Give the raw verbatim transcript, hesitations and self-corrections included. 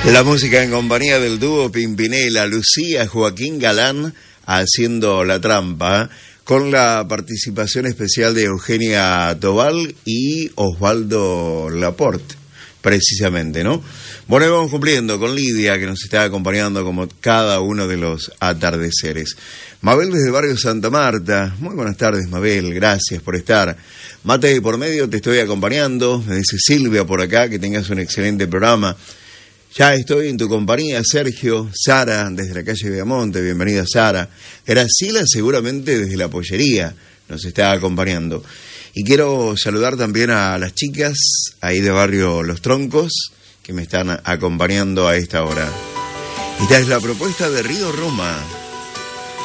La música en compañía del dúo Pimpinela, Lucía, Joaquín Galán haciendo La Trampa, con la participación especial de Eugenia Tobal y Osvaldo Laporte, precisamente, ¿no? Bueno, y vamos cumpliendo con Lidia, que nos está acompañando como cada uno de los atardeceres. Mabel desde Barrio Santa Marta, muy buenas tardes, Mabel, gracias por estar. Mate por medio, te estoy acompañando, me dice Silvia por acá, que tengas un excelente programa. Ya estoy en tu compañía, Sergio. Sara, desde la calle Viamonte, bienvenida Sara. Graciela, seguramente desde la pollería, nos está acompañando. Y quiero saludar también a las chicas, ahí de Barrio Los Troncos, que me están acompañando a esta hora. Esta es la propuesta de Río Roma.